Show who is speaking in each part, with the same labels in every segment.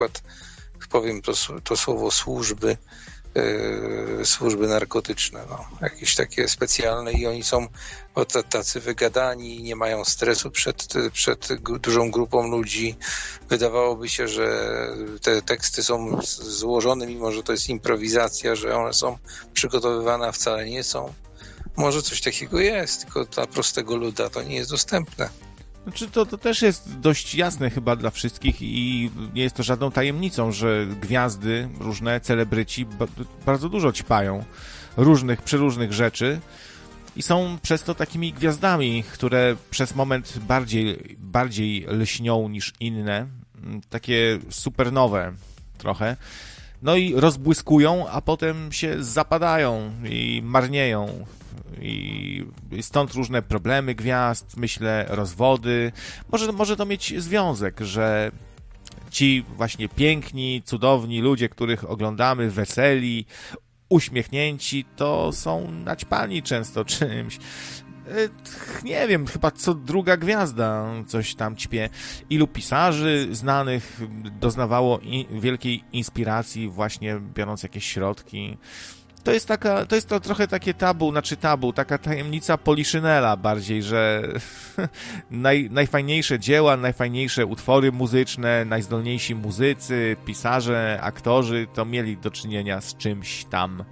Speaker 1: przykład powiem to słowo służby narkotyczne, no, jakieś takie specjalne i oni są tacy wygadani, nie mają stresu przed dużą grupą ludzi. Wydawałoby się, że te teksty są złożone, mimo że to jest improwizacja, że one są przygotowywane, a wcale nie są. Może coś takiego jest, tylko dla prostego luda to nie jest dostępne.
Speaker 2: Znaczy to też jest dość jasne chyba dla wszystkich i nie jest to żadną tajemnicą, że gwiazdy, różne celebryci bardzo dużo ćpają przeróżnych rzeczy i są przez to takimi gwiazdami, które przez moment bardziej lśnią niż inne, takie supernowe trochę, no i rozbłyskują, a potem się zapadają i marnieją. I stąd różne problemy gwiazd, myślę, rozwody. Może to mieć związek, że ci właśnie piękni, cudowni ludzie, których oglądamy, weseli, uśmiechnięci, to są naćpani często czymś. Nie wiem, chyba co druga gwiazda coś tam ćpie. Ilu pisarzy znanych doznawało wielkiej inspiracji właśnie biorąc jakieś środki. To jest to trochę takie taka tajemnica Poliszynela bardziej, że najfajniejsze dzieła, najfajniejsze utwory muzyczne, najzdolniejsi muzycy, pisarze, aktorzy to mieli do czynienia z czymś tam.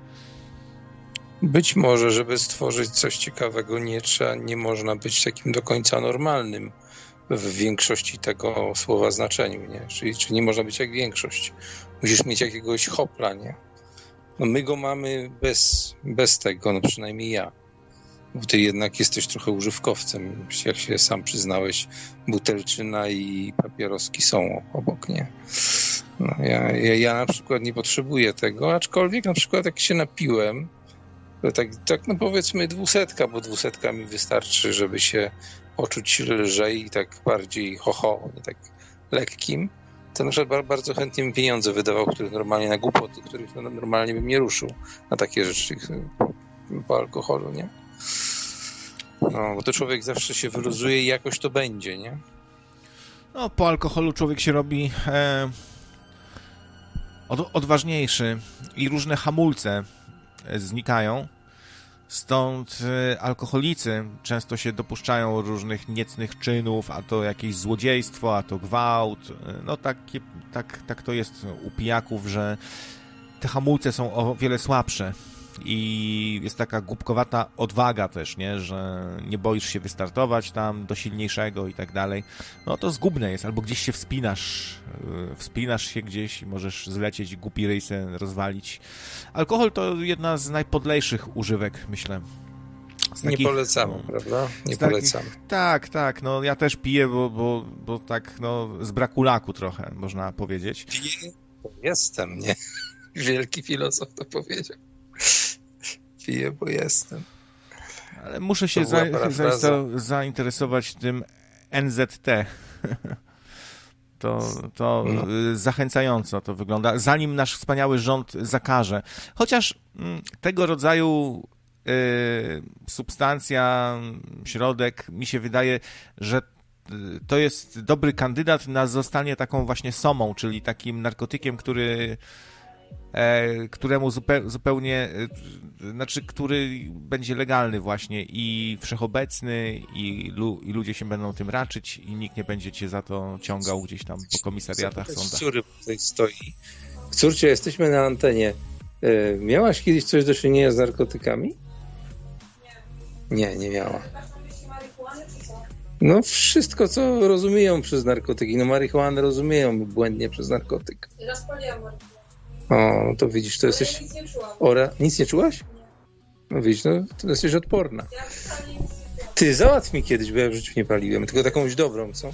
Speaker 1: Być może, żeby stworzyć coś ciekawego, nie można być takim do końca normalnym w większości tego słowa znaczeniu, nie? Czyli nie można być jak większość. Musisz mieć jakiegoś hopla, nie? No my go mamy bez tego, no przynajmniej ja. Bo ty jednak jesteś trochę używkowcem, jak się sam przyznałeś, butelczyna i papieroski są obok, nie? No, ja na przykład nie potrzebuję tego, aczkolwiek na przykład jak się napiłem, to tak no powiedzmy 200, bo 200 mi wystarczy, żeby się poczuć lżej i tak bardziej nie tak lekkim. To na przykład bardzo chętnie bym pieniądze wydawał, których normalnie na głupoty, których normalnie bym nie ruszył na takie rzeczy po alkoholu, nie? No, bo to człowiek zawsze się wyluzuje i jakoś to będzie, nie?
Speaker 2: No, po alkoholu człowiek się robi odważniejszy i różne hamulce znikają. Stąd alkoholicy często się dopuszczają różnych niecnych czynów, a to jakieś złodziejstwo, a to gwałt. No tak to jest u pijaków, że te hamulce są o wiele słabsze i jest taka głupkowata odwaga też, nie? Że nie boisz się wystartować tam do silniejszego i tak dalej. No to zgubne jest, albo gdzieś się wspinasz się gdzieś i możesz zlecieć, głupi ryj se rozwalić. Alkohol to jedna z najpodlejszych używek, myślę.
Speaker 1: Nie polecamy, prawda? Nie polecamy.
Speaker 2: Tak, no ja też piję, bo tak, no z braku laku trochę, można powiedzieć.
Speaker 1: Piję, bo jestem, nie? Wielki filozof to powiedział. Piję, bo jestem.
Speaker 2: Ale muszę się zainteresować tym NZT. To zachęcająco to wygląda, zanim nasz wspaniały rząd zakaże. Chociaż tego rodzaju substancja, środek, mi się wydaje, że to jest dobry kandydat na zostanie taką właśnie somą, czyli takim narkotykiem, któremu zupełnie, znaczy, który będzie legalny właśnie i wszechobecny i ludzie się będą tym raczyć i nikt nie będzie cię za to ciągał gdzieś tam po komisariatach, sądach.
Speaker 1: Córy tutaj stoi. Córcie, jesteśmy na antenie. Miałaś kiedyś coś do czynienia z narkotykami? Nie miała. No wszystko, co rozumieją przez narkotyki. No marihuanę rozumieją błędnie przez narkotyk.
Speaker 3: Rozpaliłam marihuanę.
Speaker 1: O, to widzisz, to jesteś...
Speaker 3: Nic nie czułam.
Speaker 1: Nic nie czułaś? No widzisz, no to jesteś odporna.
Speaker 3: Ja wcale nic nie czułam.
Speaker 1: Ty, załatw mi kiedyś, bo ja w życiu nie paliłem, tylko takąś dobrą, co?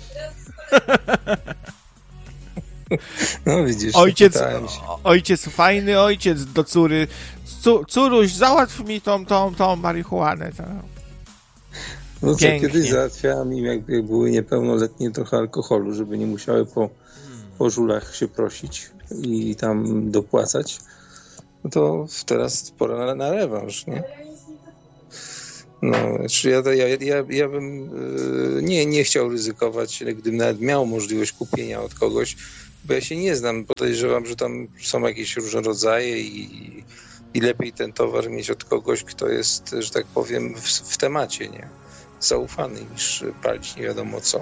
Speaker 1: No widzisz.
Speaker 2: Ojciec, fajny ojciec do córy. Córuś, załatw mi tą marihuanę.
Speaker 1: No co, kiedyś załatwiałam im, jak były niepełnoletnie, trochę alkoholu, żeby nie musiały po żulach się prosić i tam dopłacać. No to teraz pora na rewanż, nie? No, znaczy ja bym nie chciał ryzykować, gdybym nawet miał możliwość kupienia od kogoś, bo ja się nie znam, podejrzewam, że tam są jakieś różne rodzaje i lepiej ten towar mieć od kogoś, kto jest, że tak powiem, w temacie, nie? Zaufany, niż palić nie wiadomo co.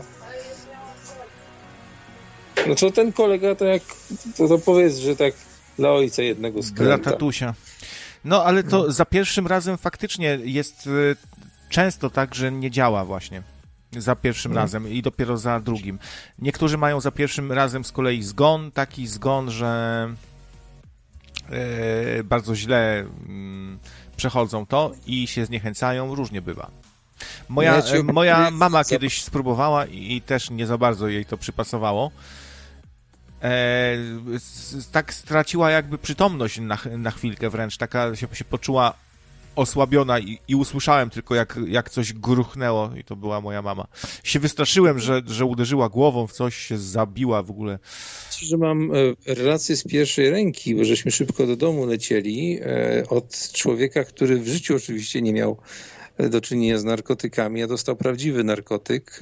Speaker 1: No to ten kolega, to jak to powiedz, że tak dla ojca jednego skręta.
Speaker 2: Dla tatusia. No, ale to za pierwszym razem faktycznie jest często tak, że nie działa właśnie. Za pierwszym razem i dopiero za drugim. Niektórzy mają za pierwszym razem z kolei zgon, taki zgon, że bardzo źle przechodzą to i się zniechęcają, różnie bywa. Moja mama kiedyś spróbowała i też nie za bardzo jej to przypasowało. Tak straciła jakby przytomność na chwilkę wręcz, taka się poczuła osłabiona i usłyszałem tylko jak coś gruchnęło i to była moja mama. Się wystraszyłem, że uderzyła głową w coś, się zabiła w ogóle.
Speaker 1: Że mam relację z pierwszej ręki, bo żeśmy szybko do domu lecieli od człowieka, który w życiu oczywiście nie miał do czynienia z narkotykami, a dostał prawdziwy narkotyk,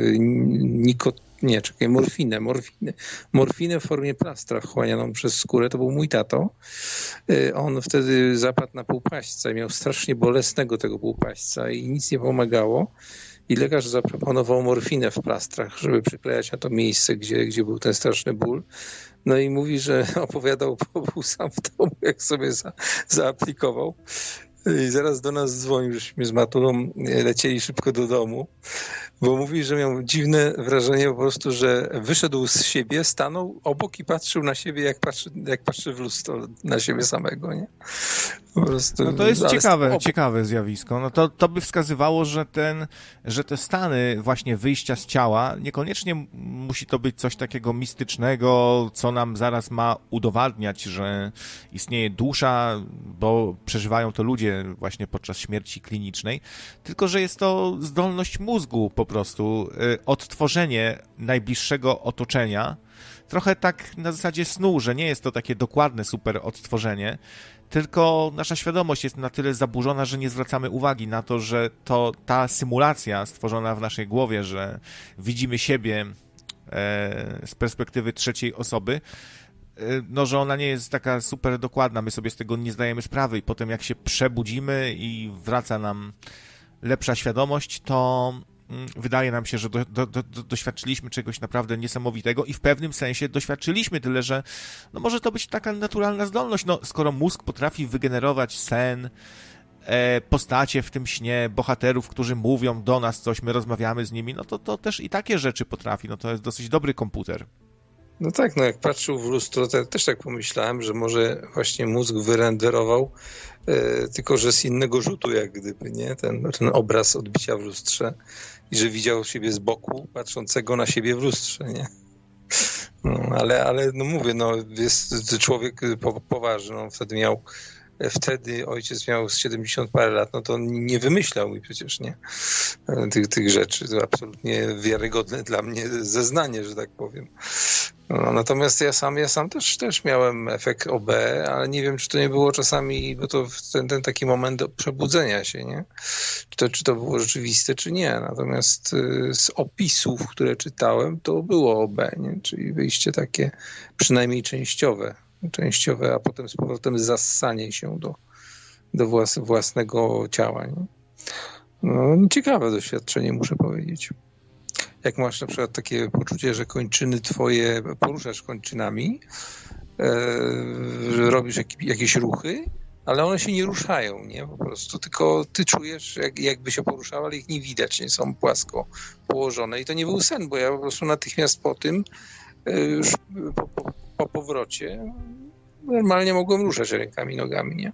Speaker 1: morfinę w formie plastra wchłanianą przez skórę. To był mój tato. On wtedy zapadł na półpaśćca i miał strasznie bolesnego tego półpaśćca i nic nie pomagało. I lekarz zaproponował morfinę w plastrach, żeby przyklejać na to miejsce, gdzie był ten straszny ból. No i mówi, że opowiadał, bo był sam w domu, jak sobie zaaplikował. I zaraz do nas dzwonił, żeśmy z matulą lecieli szybko do domu, bo mówi, że miał dziwne wrażenie po prostu, że wyszedł z siebie, stanął obok i patrzył na siebie, jak patrzy w lustro na siebie samego, nie? Po prostu,
Speaker 2: no to jest ciekawe zjawisko. No to by wskazywało, że te stany właśnie wyjścia z ciała, niekoniecznie musi to być coś takiego mistycznego, co nam zaraz ma udowadniać, że istnieje dusza, bo przeżywają to ludzie właśnie podczas śmierci klinicznej, tylko że jest to zdolność mózgu po prostu, odtworzenie najbliższego otoczenia, trochę tak na zasadzie snu, że nie jest to takie dokładne super odtworzenie, tylko nasza świadomość jest na tyle zaburzona, że nie zwracamy uwagi na to, że ta symulacja stworzona w naszej głowie, że widzimy siebie z perspektywy trzeciej osoby, no, że ona nie jest taka super dokładna, my sobie z tego nie zdajemy sprawy i potem jak się przebudzimy i wraca nam lepsza świadomość, to wydaje nam się, że doświadczyliśmy czegoś naprawdę niesamowitego i w pewnym sensie doświadczyliśmy, tyle że no może to być taka naturalna zdolność, no skoro mózg potrafi wygenerować sen, postacie w tym śnie, bohaterów, którzy mówią do nas coś, my rozmawiamy z nimi, no to też i takie rzeczy potrafi, no to jest dosyć dobry komputer.
Speaker 1: No tak, no jak patrzył w lustro, to ja też tak pomyślałem, że może właśnie mózg wyrenderował, tylko że z innego rzutu jak gdyby, nie? Ten obraz odbicia w lustrze i że widział siebie z boku, patrzącego na siebie w lustrze, nie? No, ale no mówię, no jest człowiek poważny, on wtedy ojciec miał z 70 parę lat, no to on nie wymyślał mi przecież, nie? Tych rzeczy. To absolutnie wiarygodne dla mnie zeznanie, że tak powiem. No, natomiast ja sam też miałem efekt OB, ale nie wiem, czy to nie było czasami, bo to ten taki moment przebudzenia się, nie? Czy to było rzeczywiste, czy nie. Natomiast z opisów, które czytałem, to było OB, nie? Czyli wyjście takie przynajmniej częściowe, a potem z powrotem zassanie się do własnego ciała. Nie? No, ciekawe doświadczenie, muszę powiedzieć. Jak masz na przykład takie poczucie, że kończyny twoje, poruszasz kończynami, że robisz jakieś ruchy, ale one się nie ruszają, nie? Po prostu, tylko ty czujesz, jakby się poruszały, ale ich nie widać, nie są płasko położone. I to nie był sen, bo ja po prostu natychmiast po tym, już po powrocie, normalnie mogłem ruszać rękami, nogami, nie?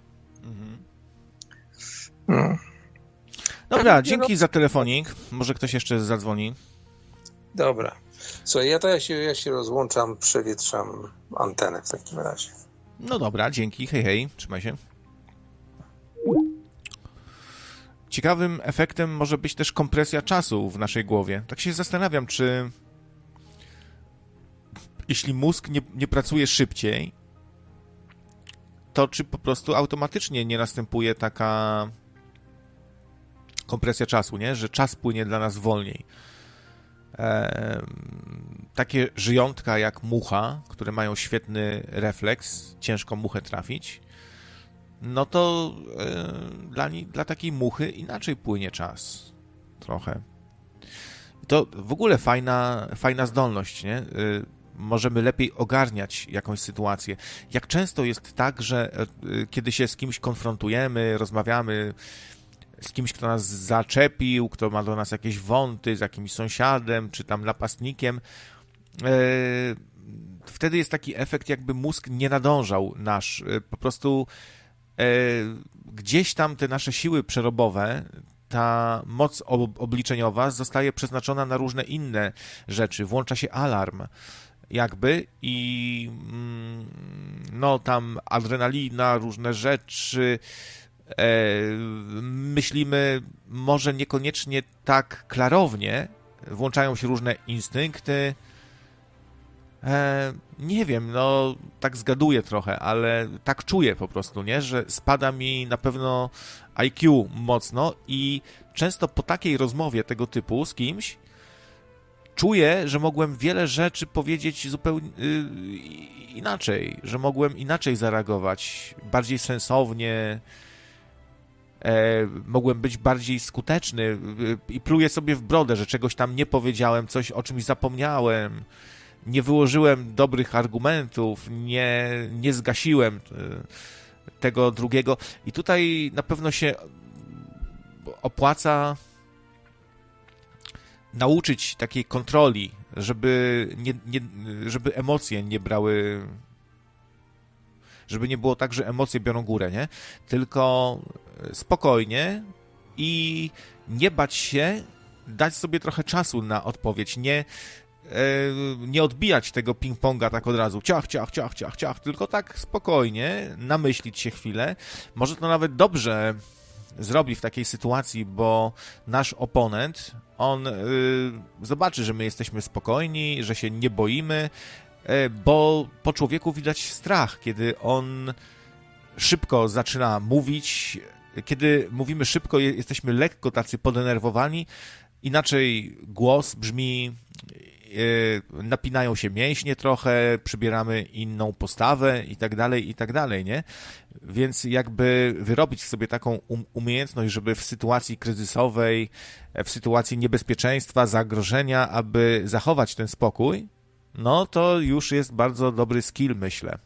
Speaker 1: No.
Speaker 2: Dobra, dzięki za telefonik. Może ktoś jeszcze zadzwoni.
Speaker 1: Dobra. Słuchaj, ja się rozłączam, przewietrzam antenę w takim razie.
Speaker 2: No dobra, dzięki. Hej, hej, trzymaj się. Ciekawym efektem może być też kompresja czasu w naszej głowie. Tak się zastanawiam, czy jeśli mózg nie pracuje szybciej, to czy po prostu automatycznie nie następuje taka kompresja czasu, nie? Że czas płynie dla nas wolniej. takie żyjątka jak mucha, które mają świetny refleks, ciężko muchę trafić, no to dla takiej muchy inaczej płynie czas. Trochę. To w ogóle fajna zdolność, nie? Możemy lepiej ogarniać jakąś sytuację. Jak często jest tak, że kiedy się z kimś konfrontujemy, rozmawiamy z kimś, kto nas zaczepił, kto ma do nas jakieś wąty, z jakimś sąsiadem, czy tam napastnikiem, wtedy jest taki efekt, jakby mózg nie nadążał nasz. Po prostu gdzieś tam te nasze siły przerobowe, ta moc obliczeniowa zostaje przeznaczona na różne inne rzeczy. Włącza się alarm jakby i no tam adrenalina, różne rzeczy, myślimy może niekoniecznie tak klarownie, włączają się różne instynkty. Nie wiem, no tak zgaduję trochę, ale tak czuję po prostu, nie? Że spada mi na pewno IQ mocno i często po takiej rozmowie tego typu z kimś czuję, że mogłem wiele rzeczy powiedzieć zupełnie inaczej, że mogłem inaczej zareagować, bardziej sensownie, mogłem być bardziej skuteczny i pluję sobie w brodę, że czegoś tam nie powiedziałem, coś o czymś zapomniałem, nie wyłożyłem dobrych argumentów, nie zgasiłem tego drugiego. I tutaj na pewno się opłaca nauczyć takiej kontroli, żeby emocje nie brały, żeby nie było tak, że emocje biorą górę, nie? Tylko spokojnie i nie bać się, dać sobie trochę czasu na odpowiedź, nie odbijać tego ping-ponga tak od razu, ciach, tylko tak spokojnie, namyślić się chwilę. Może to nawet dobrze zrobi w takiej sytuacji, bo nasz oponent, on zobaczy, że my jesteśmy spokojni, że się nie boimy, bo po człowieku widać strach, kiedy on szybko zaczyna mówić, kiedy mówimy szybko, jesteśmy lekko tacy podenerwowani, inaczej głos brzmi, napinają się mięśnie trochę, przybieramy inną postawę i tak dalej, nie? Więc jakby wyrobić sobie taką umiejętność, żeby w sytuacji kryzysowej, w sytuacji niebezpieczeństwa, zagrożenia, aby zachować ten spokój, no to już jest bardzo dobry skill, myślę.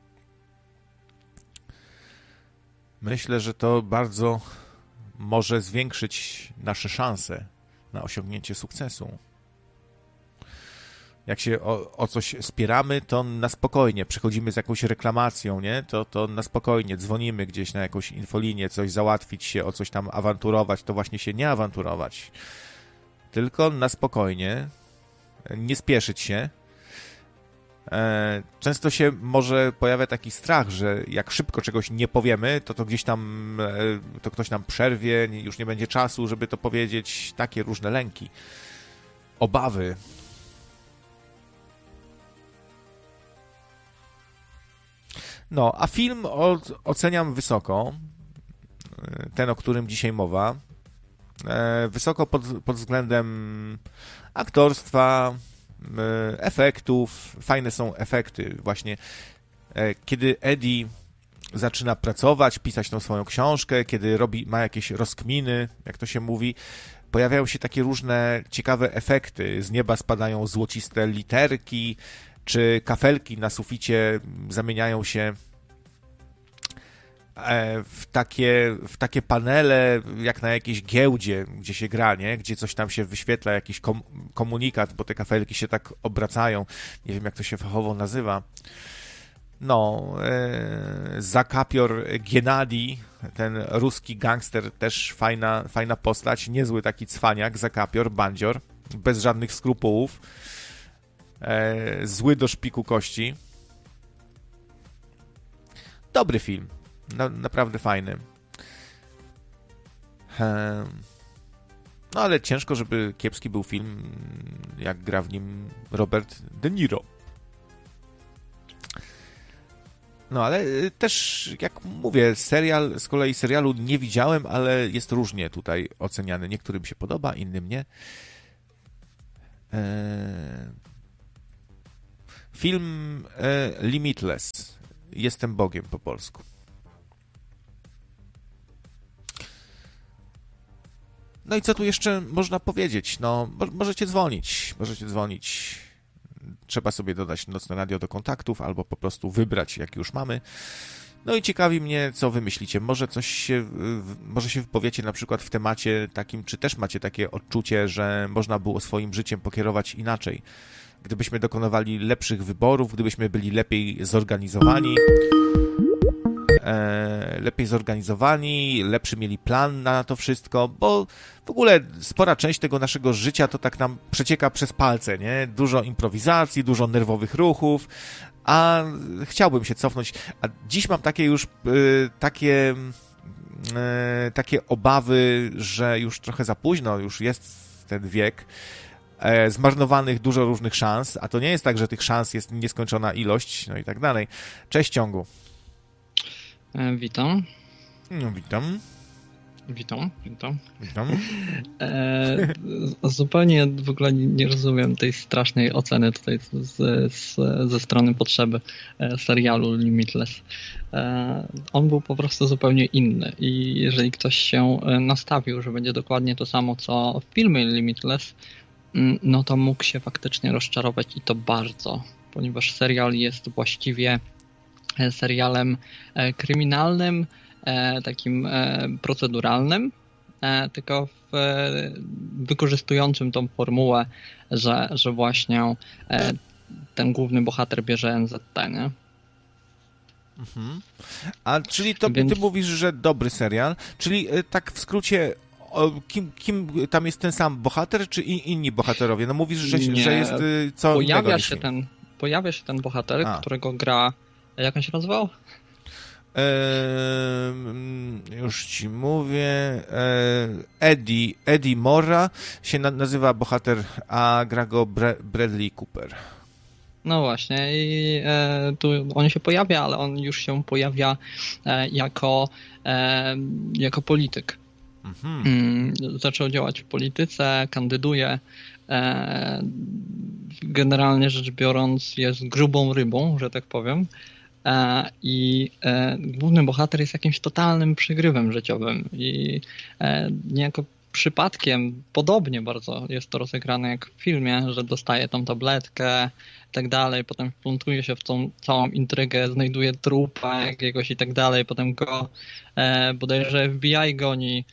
Speaker 2: Myślę, że to bardzo może zwiększyć nasze szanse na osiągnięcie sukcesu. Jak się o coś spieramy, to na spokojnie przychodzimy z jakąś reklamacją, nie? To na spokojnie dzwonimy gdzieś na jakąś infolinię, coś załatwić się, o coś tam awanturować, to właśnie się nie awanturować. Tylko na spokojnie, nie spieszyć się. Często się może pojawia taki strach, że jak szybko czegoś nie powiemy, to gdzieś tam, to ktoś nam przerwie, już nie będzie czasu, żeby to powiedzieć. Takie różne lęki, obawy. No, a film oceniam wysoko, ten, o którym dzisiaj mowa. Wysoko pod względem aktorstwa, efektów. Fajne są efekty. Właśnie kiedy Eddie zaczyna pracować, pisać tą swoją książkę, kiedy ma jakieś rozkminy, jak to się mówi, pojawiają się takie różne ciekawe efekty. Z nieba spadają złociste literki, czy kafelki na suficie zamieniają się w takie panele, jak na jakiejś giełdzie, gdzie się gra, nie? Gdzie coś tam się wyświetla, jakiś komunikat, bo te kafelki się tak obracają. Nie wiem, jak to się fachowo nazywa. No, Zakapior Giennadi, ten ruski gangster, też fajna postać, niezły taki cwaniak, Zakapior, bandzior, bez żadnych skrupułów. Zły do szpiku kości. Dobry film. Naprawdę fajny. No ale ciężko, żeby kiepski był film, jak gra w nim Robert De Niro. No ale też, jak mówię, z kolei serialu nie widziałem, ale jest różnie tutaj oceniany. Niektórym się podoba, innym nie. Film Limitless. Jestem Bogiem po polsku. No i co tu jeszcze można powiedzieć? No, możecie dzwonić. Trzeba sobie dodać Nocne Radio do kontaktów, albo po prostu wybrać, jak już mamy. No i ciekawi mnie, co wy myślicie. Może się wypowiecie na przykład w temacie takim, czy też macie takie odczucie, że można było swoim życiem pokierować inaczej. Gdybyśmy dokonywali lepszych wyborów, gdybyśmy byli lepiej zorganizowani, lepszy mieli plan na to wszystko, bo w ogóle spora część tego naszego życia to tak nam przecieka przez palce, nie? Dużo improwizacji, dużo nerwowych ruchów, a chciałbym się cofnąć, a dziś mam takie już takie obawy, że już trochę za późno, już jest ten wiek, zmarnowanych dużo różnych szans, a to nie jest tak, że tych szans jest nieskończona ilość, no i tak dalej. Cześć, Ciągu.
Speaker 4: Witam.
Speaker 2: No, witam.
Speaker 4: Witam. Zupełnie w ogóle nie rozumiem tej strasznej oceny tutaj ze strony potrzeby serialu Limitless. On był po prostu zupełnie inny i jeżeli ktoś się nastawił, że będzie dokładnie to samo co w filmie Limitless, no to mógł się faktycznie rozczarować i to bardzo, ponieważ serial jest właściwie serialem kryminalnym, takim proceduralnym, tylko wykorzystującym tą formułę, że właśnie ten główny bohater bierze NZT, nie?
Speaker 2: Mhm. A czyli to ty mówisz, że dobry serial, czyli tak w skrócie, kim tam jest ten sam bohater, czy inni bohaterowie? No mówisz, że jest co innego niż
Speaker 4: pojawia się ten bohater, którego gra, jak on się nazywał?
Speaker 2: Już ci mówię. Eddie Mora się nazywa bohater, a gra go Bradley Cooper.
Speaker 4: No właśnie, i tu on się pojawia, ale on już się pojawia jako polityk. Mhm. Zaczął działać w polityce, kandyduje. Generalnie rzecz biorąc, jest grubą rybą, że tak powiem. I główny bohater jest jakimś totalnym przygrywem życiowym i niejako przypadkiem, podobnie bardzo jest to rozegrane jak w filmie, że dostaje tą tabletkę i tak dalej, potem wplątuje się w tą całą intrygę, znajduje trupa jakiegoś i tak dalej, potem go bodajże FBI goni.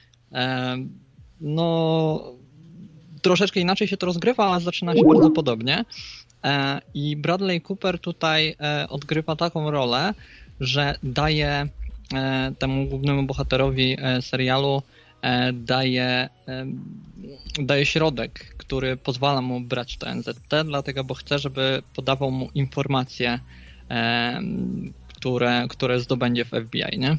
Speaker 4: No troszeczkę inaczej się to rozgrywa, ale zaczyna się bardzo podobnie. I Bradley Cooper tutaj odgrywa taką rolę, że daje temu głównemu bohaterowi serialu daje środek, który pozwala mu brać to NZT, dlatego, bo chce, żeby podawał mu informacje, które zdobędzie w FBI, nie?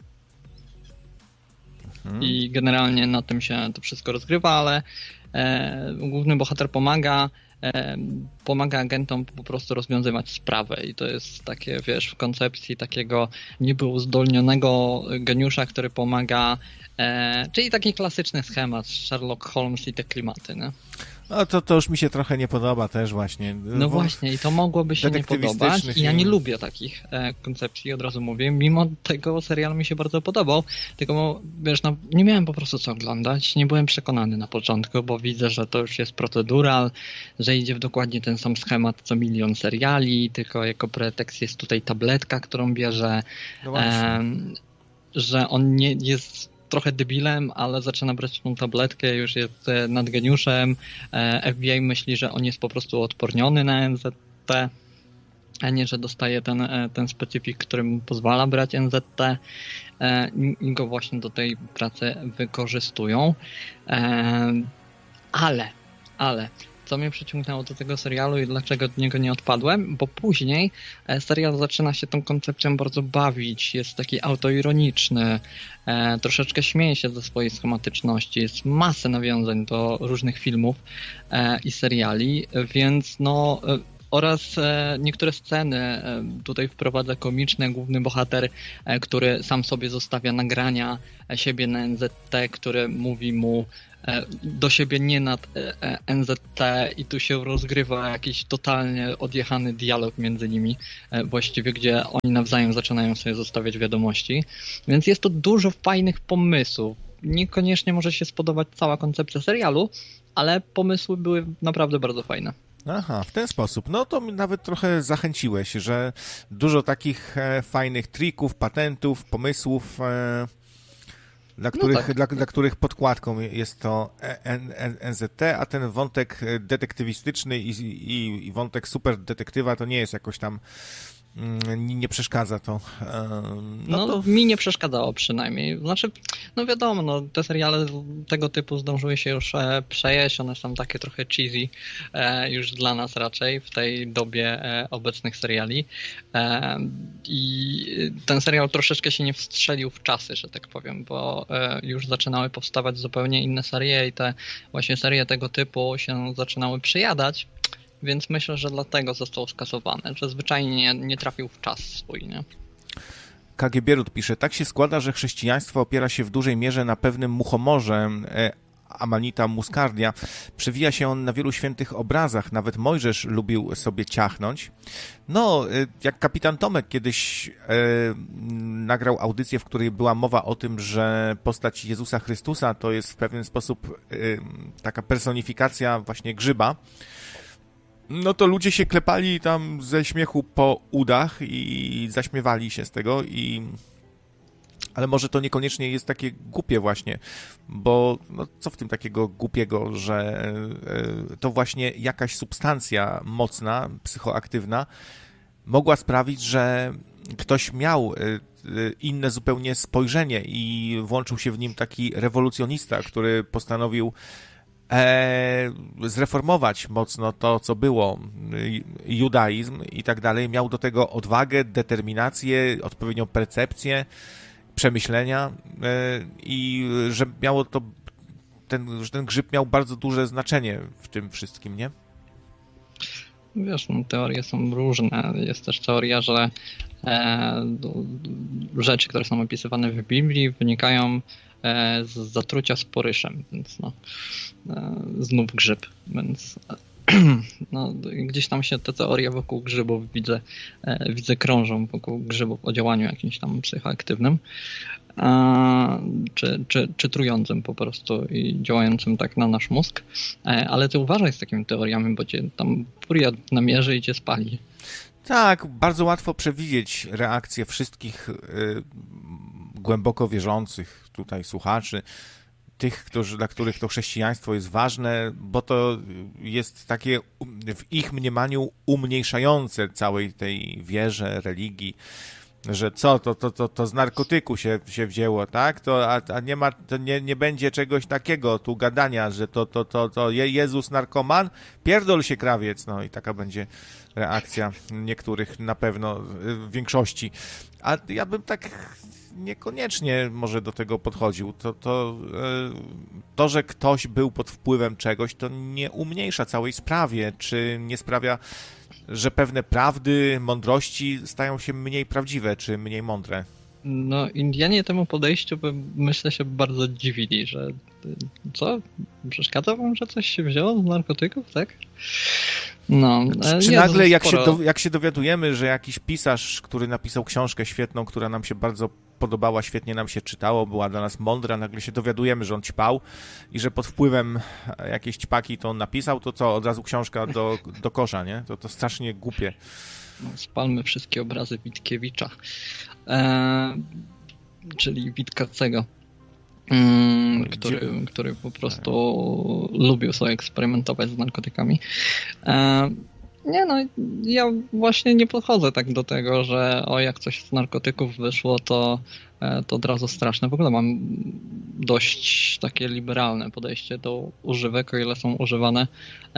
Speaker 4: I generalnie na tym się to wszystko rozgrywa, ale główny bohater pomaga agentom po prostu rozwiązywać sprawę i to jest takie, wiesz, w koncepcji takiego niby uzdolnionego geniusza, który pomaga, czyli taki klasyczny schemat, Sherlock Holmes i te klimaty, nie?
Speaker 2: No to już mi się trochę nie podoba też właśnie.
Speaker 4: No właśnie i to mogłoby się nie podobać i ja nie lubię takich koncepcji, od razu mówię, mimo tego serial mi się bardzo podobał, tylko wiesz, no nie miałem po prostu co oglądać, nie byłem przekonany na początku, bo widzę, że to już jest procedural, że idzie w dokładnie ten sam schemat co milion seriali, tylko jako pretekst jest tutaj tabletka, którą bierze, no że on nie jest trochę debilem, ale zaczyna brać tą tabletkę, już jest nad geniuszem. FBI myśli, że on jest po prostu odporniony na NZT, a nie, że dostaje ten specyfik, który mu pozwala brać NZT i go właśnie do tej pracy wykorzystują. Ale co mnie przyciągnęło do tego serialu i dlaczego od niego nie odpadłem, bo później serial zaczyna się tą koncepcją bardzo bawić, jest taki autoironiczny, troszeczkę śmieje się ze swojej schematyczności, jest masę nawiązań do różnych filmów i seriali, więc no oraz niektóre sceny tutaj wprowadza komiczne, główny bohater, który sam sobie zostawia nagrania siebie na NZT, który mówi mu do siebie nie nad NZT i tu się rozgrywa jakiś totalnie odjechany dialog między nimi, właściwie gdzie oni nawzajem zaczynają sobie zostawiać wiadomości, więc jest to dużo fajnych pomysłów. Niekoniecznie może się spodobać cała koncepcja serialu, ale pomysły były naprawdę bardzo fajne.
Speaker 2: Aha, w ten sposób. No to mi nawet trochę zachęciłeś, że dużo takich fajnych trików, patentów, pomysłów, dla których podkładką jest to NZT, a ten wątek detektywistyczny i wątek super detektywa to nie jest jakoś tam, nie przeszkadza to.
Speaker 4: To mi nie przeszkadzało przynajmniej. Znaczy, no wiadomo, no, te seriale tego typu zdążyły się już przejeść, one są takie trochę cheesy już dla nas raczej w tej dobie obecnych seriali. I ten serial troszeczkę się nie wstrzelił w czasy, że tak powiem, bo już zaczynały powstawać zupełnie inne serie i te właśnie serie tego typu się zaczynały przejadać. Więc myślę, że dlatego został skasowany, że zwyczajnie nie trafił w czas swój, nie?
Speaker 2: KG Bierut pisze, tak się składa, że chrześcijaństwo opiera się w dużej mierze na pewnym muchomorze, Amanita muscardia. Przewija się on na wielu świętych obrazach, nawet Mojżesz lubił sobie ciachnąć. No, jak kapitan Tomek kiedyś nagrał audycję, w której była mowa o tym, że postać Jezusa Chrystusa to jest w pewien sposób taka personifikacja właśnie grzyba, no to ludzie się klepali tam ze śmiechu po udach i zaśmiewali się z tego, ale może to niekoniecznie jest takie głupie właśnie, bo no co w tym takiego głupiego, że to właśnie jakaś substancja mocna, psychoaktywna mogła sprawić, że ktoś miał inne zupełnie spojrzenie i włączył się w nim taki rewolucjonista, który postanowił zreformować mocno to, co było, judaizm i tak dalej, miał do tego odwagę, determinację, odpowiednią percepcję, przemyślenia i że miało to, że ten grzyb miał bardzo duże znaczenie w tym wszystkim, nie?
Speaker 4: Wiesz, no, teorie są różne. Jest też teoria, że rzeczy, które są opisywane w Biblii, wynikają z zatrucia sporyszem, więc no, znów grzyb, więc no, gdzieś tam się te teorie wokół grzybów widzę krążą, wokół grzybów o działaniu jakimś tam psychoaktywnym, czy trującym po prostu i działającym tak na nasz mózg, ale ty uważaj z takimi teoriami, bo cię tam furia namierzy i cię spali.
Speaker 2: Tak, bardzo łatwo przewidzieć reakcję wszystkich głęboko wierzących tutaj słuchaczy, tych, dla których to chrześcijaństwo jest ważne, bo to jest takie w ich mniemaniu umniejszające całej tej wierze, religii, że co, to z narkotyku się wzięło, tak? A nie ma, to nie będzie czegoś takiego tu gadania, że to Jezus narkoman? Pierdol się krawiec, no i taka będzie reakcja niektórych na pewno, w większości. A ja bym tak niekoniecznie może do tego podchodził. To, że ktoś był pod wpływem czegoś, to nie umniejsza całej sprawie, czy nie sprawia, że pewne prawdy, mądrości stają się mniej prawdziwe, czy mniej mądre.
Speaker 4: No, Indianie temu podejściu myślę się bardzo dziwili, że co? Przeszkadza wam, że coś się wzięło z narkotyków, tak? No,
Speaker 2: czy nagle jak się dowiadujemy, że jakiś pisarz, który napisał książkę świetną, która nam się bardzo podobała, świetnie nam się czytało, była dla nas mądra, nagle się dowiadujemy, że on ćpał i że pod wpływem jakiejś ćpaki to on napisał, to co, od razu książka do kosza, nie? To strasznie głupie.
Speaker 4: No, spalmy wszystkie obrazy Witkiewicza, czyli Witkacego, który po prostu lubił sobie eksperymentować z narkotykami. Nie no, ja właśnie nie podchodzę tak do tego, że jak coś z narkotyków wyszło, to od razu straszne. W ogóle mam dość takie liberalne podejście do używek, o ile są używane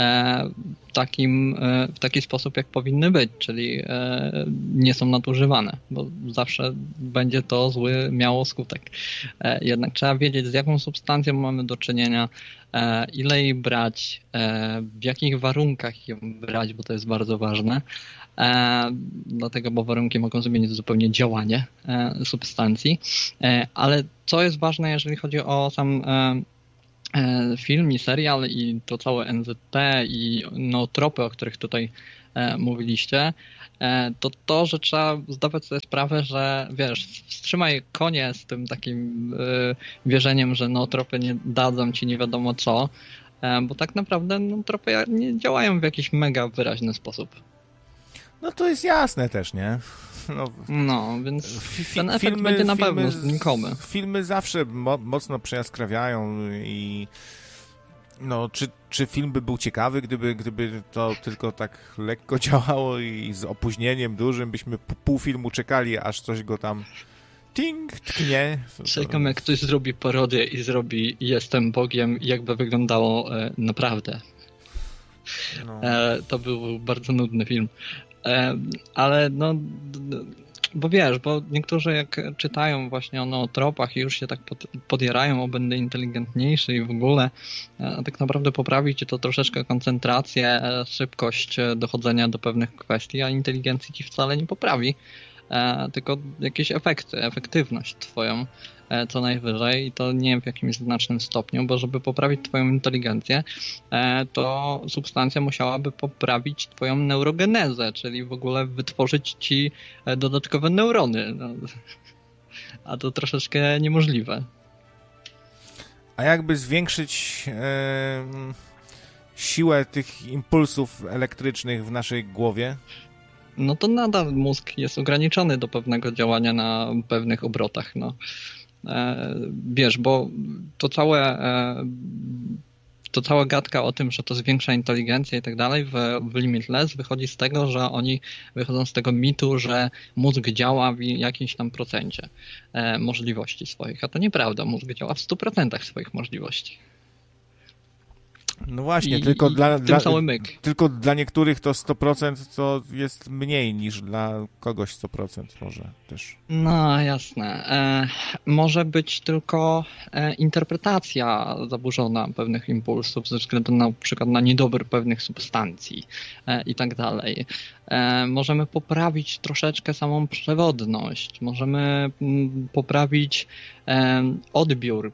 Speaker 4: w taki sposób, jak powinny być, czyli nie są nadużywane, bo zawsze będzie to miało skutek. Jednak trzeba wiedzieć, z jaką substancją mamy do czynienia, ile jej brać, w jakich warunkach ją brać, bo to jest bardzo ważne. Dlatego, bo warunki mogą zmienić zupełnie działanie substancji. Ale co jest ważne, jeżeli chodzi o film i serial i to całe NZT i nootropy, o których tutaj mówiliście, to, że trzeba zdawać sobie sprawę, że wiesz, wstrzymaj konie z tym takim wierzeniem, że nootropy nie dadzą ci nie wiadomo co, bo tak naprawdę nootropy nie działają w jakiś mega wyraźny sposób.
Speaker 2: No to jest jasne też, nie?
Speaker 4: No więc ten efekt będzie na pewno znikomy.
Speaker 2: Filmy zawsze mocno przejaskrawiają i no, czy film by był ciekawy, gdyby to tylko tak lekko działało i z opóźnieniem dużym, byśmy pół filmu czekali, aż coś go tam tknie.
Speaker 4: Czekam, jak ktoś zrobi parodię i zrobi Jestem Bogiem, jakby wyglądało naprawdę. No. To był bardzo nudny film. Ale no, bo wiesz, bo niektórzy jak czytają właśnie o nootropach i już się tak podjerają, o będę inteligentniejszy i w ogóle, a tak naprawdę poprawi ci to troszeczkę koncentrację, szybkość dochodzenia do pewnych kwestii, a inteligencji ci wcale nie poprawi, tylko jakieś efektywność twoją co najwyżej i to nie w jakimś znacznym stopniu, bo żeby poprawić twoją inteligencję, to substancja musiałaby poprawić twoją neurogenezę, czyli w ogóle wytworzyć ci dodatkowe neurony. No, a to troszeczkę niemożliwe.
Speaker 2: A jakby zwiększyć siłę tych impulsów elektrycznych w naszej głowie?
Speaker 4: No to nadal mózg jest ograniczony do działania na pewnych obrotach, no. Wiesz, bo to cała gadka o tym, że to zwiększa inteligencję i tak dalej w Limitless wychodzi z tego, że oni wychodzą z tego mitu, że mózg działa w jakimś tam procencie możliwości swoich, a to nieprawda, mózg działa w 100% swoich możliwości.
Speaker 2: No właśnie, tylko dla niektórych to 100% to jest mniej niż dla kogoś 100% może też.
Speaker 4: No jasne. Może być tylko interpretacja zaburzona pewnych impulsów ze względu na przykład na niedobór pewnych substancji i tak dalej. Możemy poprawić troszeczkę samą przewodność, możemy poprawić odbiór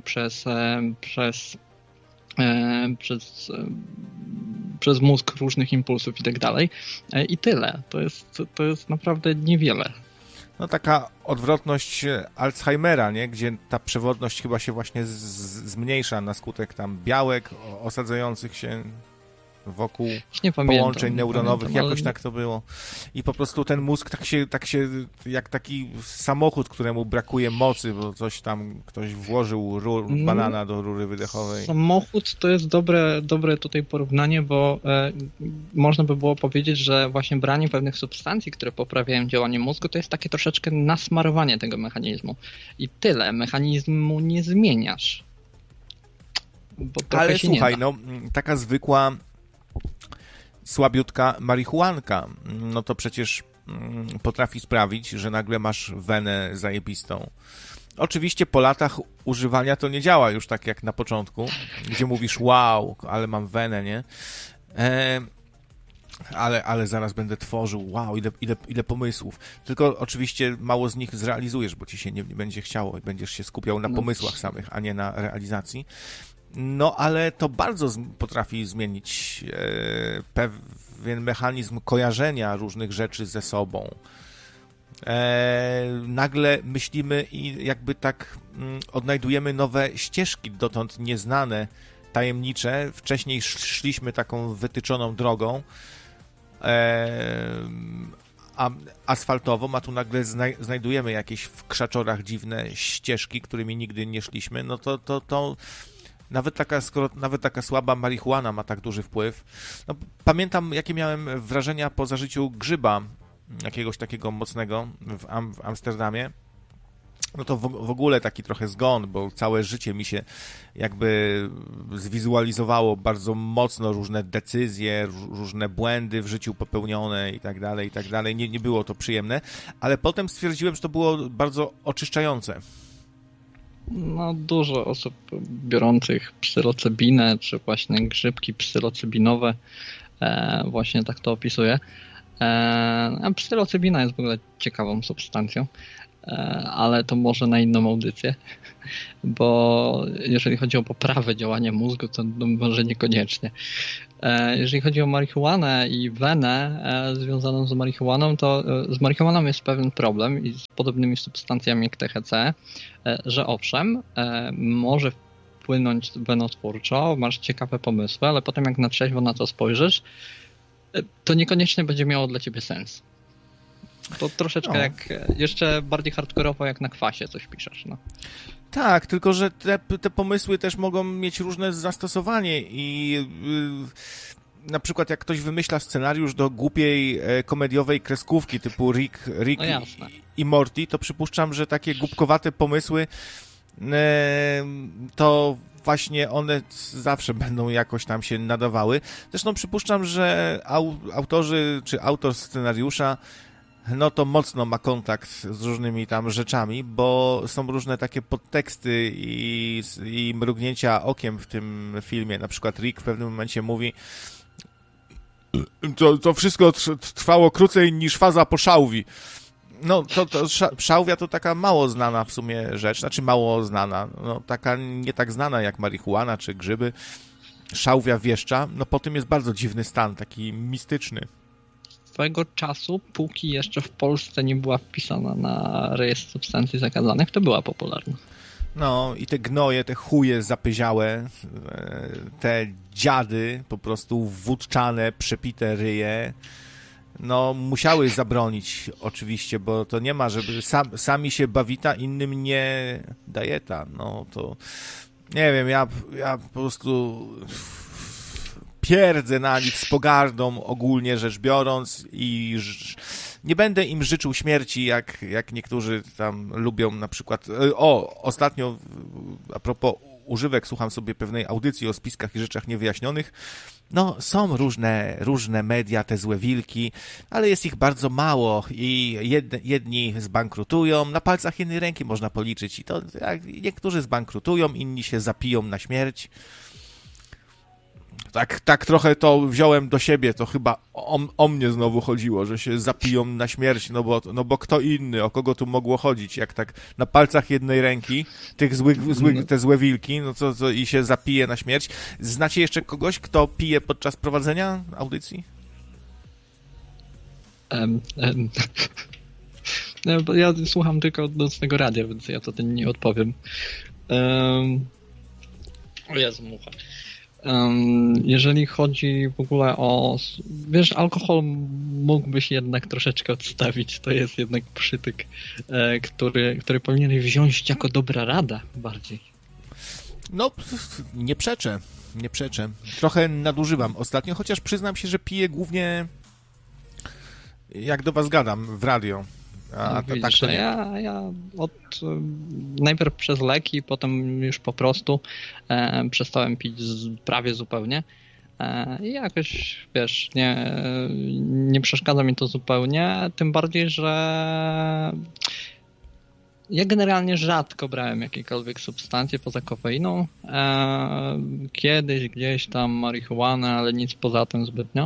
Speaker 4: przez mózg różnych impulsów i tak dalej. I tyle. To jest naprawdę niewiele.
Speaker 2: No taka odwrotność Alzheimera, nie? Gdzie ta przewodność chyba się właśnie zmniejsza na skutek tam białek osadzających się wokół połączeń neuronowych, jakoś tak to było. I po prostu ten mózg tak się jak taki samochód, któremu brakuje mocy, bo ktoś włożył banana do rury wydechowej.
Speaker 4: Samochód to jest dobre tutaj porównanie, bo można by było powiedzieć, że właśnie branie pewnych substancji, które poprawiają działanie mózgu, to jest takie troszeczkę nasmarowanie tego mechanizmu. I tyle. Mechanizmu nie zmieniasz.
Speaker 2: Ale słuchaj, no taka zwykła słabiutka marihuanka, no to przecież potrafi sprawić, że nagle masz wenę zajebistą. Oczywiście po latach używania to nie działa już tak jak na początku, gdzie mówisz wow, ale mam wenę, nie? Ale zaraz będę tworzył, wow, ile pomysłów. Tylko oczywiście mało z nich zrealizujesz, bo ci się nie będzie chciało i będziesz się skupiał na pomysłach samych, a nie na realizacji. No, ale to bardzo potrafi zmienić pewien mechanizm kojarzenia różnych rzeczy ze sobą. Nagle myślimy i jakby tak odnajdujemy nowe ścieżki, dotąd nieznane, tajemnicze. Wcześniej szliśmy taką wytyczoną drogą asfaltową, a tu nagle znajdujemy jakieś w krzaczorach dziwne ścieżki, którymi nigdy nie szliśmy. No to nawet taka słaba marihuana ma tak duży wpływ. No, pamiętam, jakie miałem wrażenia po zażyciu grzyba jakiegoś takiego mocnego w Amsterdamie. No to w ogóle taki trochę zgon, bo całe życie mi się jakby zwizualizowało bardzo mocno różne decyzje, różne błędy w życiu popełnione i tak dalej, i tak dalej. Nie było to przyjemne, ale potem stwierdziłem, że to było bardzo oczyszczające.
Speaker 4: No, dużo osób biorących psylocybinę, czy właśnie grzybki psylocybinowe właśnie tak to opisuje. A psylocybina jest w ogóle ciekawą substancją, ale to może na inną audycję, bo jeżeli chodzi o poprawę działania mózgu, to może niekoniecznie. Jeżeli chodzi o marihuanę i wenę związaną z marihuaną, to z marihuaną jest pewien problem i z podobnymi substancjami jak THC, że owszem, może wpłynąć wenotwórczo, masz ciekawe pomysły, ale potem jak na trzeźwo na to spojrzysz, to niekoniecznie będzie miało dla ciebie sens. To troszeczkę jak, jeszcze bardziej hardkorowo jak na kwasie coś piszesz, no.
Speaker 2: Tak, tylko że te pomysły też mogą mieć różne zastosowanie i na przykład jak ktoś wymyśla scenariusz do głupiej komediowej kreskówki typu Rick
Speaker 4: no
Speaker 2: i Morty, to przypuszczam, że takie głupkowate pomysły to właśnie one zawsze będą jakoś tam się nadawały. Zresztą przypuszczam, że autorzy czy autor scenariusza no to mocno ma kontakt z różnymi tam rzeczami, bo są różne takie podteksty i mrugnięcia okiem w tym filmie. Na przykład Rick w pewnym momencie mówi, to wszystko trwało krócej niż faza po szałwi. No, szałwia to taka mało znana w sumie rzecz, znaczy mało znana, no taka nie tak znana jak marihuana czy grzyby. Szałwia wieszcza, no po tym jest bardzo dziwny stan, taki mistyczny.
Speaker 4: Swego czasu, póki jeszcze w Polsce nie była wpisana na rejestr substancji zakazanych, to była popularna.
Speaker 2: No i te gnoje, te chuje zapyziałe, te dziady po prostu wódczane, przepite ryje, no musiały zabronić oczywiście, bo to nie ma, żeby sami się bawita, innym nie dajeta. No to nie wiem, ja po prostu pierdzę na nich z pogardą ogólnie rzecz biorąc i nie będę im życzył śmierci, jak niektórzy tam lubią na przykład... Ostatnio a propos używek, słucham sobie pewnej audycji o spiskach i rzeczach niewyjaśnionych. No, są różne media, te złe wilki, ale jest ich bardzo mało i jedni zbankrutują, na palcach jednej ręki można policzyć i to niektórzy zbankrutują, inni się zapiją na śmierć. Tak trochę to wziąłem do siebie, to chyba o mnie znowu chodziło, że się zapiją na śmierć, no bo kto inny, o kogo tu mogło chodzić, jak tak na palcach jednej ręki, te złe wilki, no co i się zapije na śmierć. Znacie jeszcze kogoś, kto pije podczas prowadzenia audycji?
Speaker 4: No, ja słucham tylko nocnego radia, więc ja to nie odpowiem. O Jezu, mucha. Jeżeli chodzi w ogóle o... Wiesz, alkohol mógłbyś jednak troszeczkę odstawić. To jest jednak przytyk, który powinieneś wziąć jako dobra rada bardziej.
Speaker 2: No, nie przeczę. Trochę nadużywam ostatnio, chociaż przyznam się, że piję głównie jak do was gadam w radio.
Speaker 4: Widzisz, tak ja najpierw przez leki, potem już po prostu przestałem pić prawie zupełnie i jakoś, wiesz, nie przeszkadza mi to zupełnie, tym bardziej, że ja generalnie rzadko brałem jakiekolwiek substancje poza kofeiną, kiedyś gdzieś tam marihuanę, ale nic poza tym zbytnio.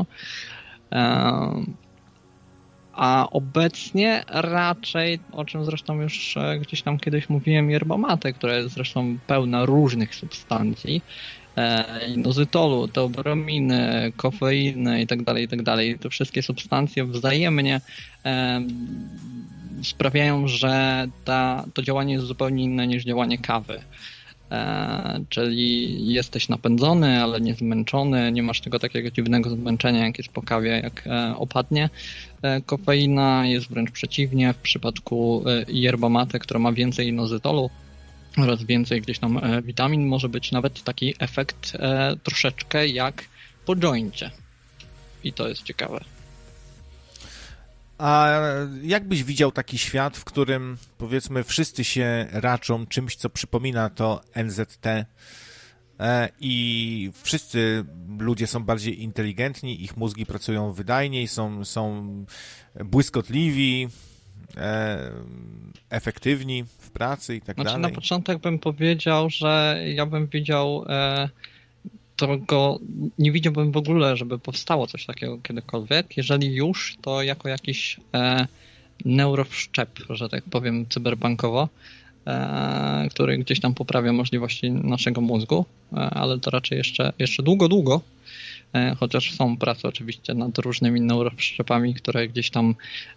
Speaker 4: A obecnie raczej, o czym zresztą już gdzieś tam kiedyś mówiłem, yerba mate, która jest zresztą pełna różnych substancji, inozytolu, teobrominy, kofeiny itd. Te wszystkie substancje wzajemnie sprawiają, że to działanie jest zupełnie inne niż działanie kawy. Czyli jesteś napędzony, ale nie zmęczony, nie masz tego takiego dziwnego zmęczenia, jak jest po kawie, jak opadnie. Kofeina jest wręcz przeciwnie. W przypadku yerba mate, która ma więcej inozytolu oraz więcej gdzieś tam witamin, może być nawet taki efekt troszeczkę jak po joincie. I to jest ciekawe.
Speaker 2: A jak byś widział taki świat, w którym powiedzmy wszyscy się raczą czymś, co przypomina to NZT i wszyscy ludzie są bardziej inteligentni, ich mózgi pracują wydajniej, są błyskotliwi, efektywni w pracy i tak dalej?
Speaker 4: Na początek bym powiedział, że ja bym widział tego nie widziałbym w ogóle, żeby powstało coś takiego kiedykolwiek. Jeżeli już, to jako jakiś neurowszczep, że tak powiem, cyberbankowo, który gdzieś tam poprawia możliwości naszego mózgu, ale to raczej jeszcze długo, chociaż są prace oczywiście nad różnymi neurowszczepami, które gdzieś tam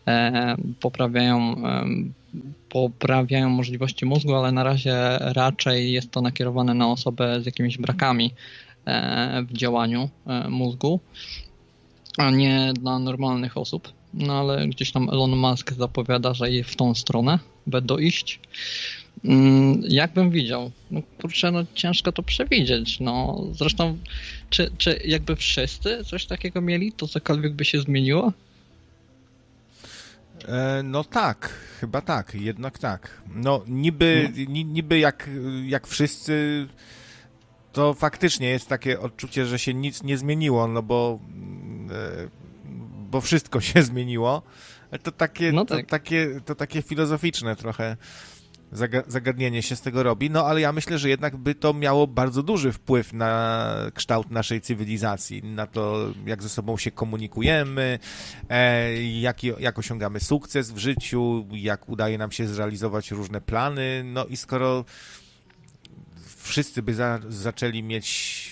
Speaker 4: poprawiają możliwości mózgu, ale na razie raczej jest to nakierowane na osobę z jakimiś brakami w działaniu mózgu, a nie dla normalnych osób. No ale gdzieś tam Elon Musk zapowiada, że w tą stronę będą iść. Jak bym widział? No kurczę, no ciężko to przewidzieć. No zresztą, czy jakby wszyscy coś takiego mieli, to cokolwiek by się zmieniło?
Speaker 2: No tak, chyba tak, jednak tak. No niby jak wszyscy, to faktycznie jest takie odczucie, że się nic nie zmieniło, no bo wszystko się zmieniło. To takie, no tak. to takie filozoficzne trochę zagadnienie się z tego robi, no ale ja myślę, że jednak by to miało bardzo duży wpływ na kształt naszej cywilizacji, na to, jak ze sobą się komunikujemy, jak osiągamy sukces w życiu, jak udaje nam się zrealizować różne plany, no i skoro wszyscy by zaczęli mieć